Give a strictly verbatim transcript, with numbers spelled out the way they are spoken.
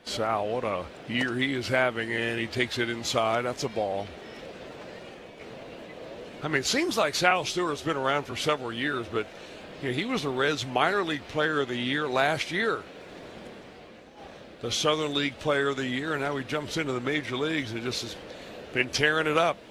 Sal, what a year he is having, and he takes it inside. That's a ball. I mean, it seems like Sal Stewart's been around for several years, but you know, he was the Reds minor league player of the year last year. The Southern League player of the year, and now he jumps into the major leagues and just has been tearing it up.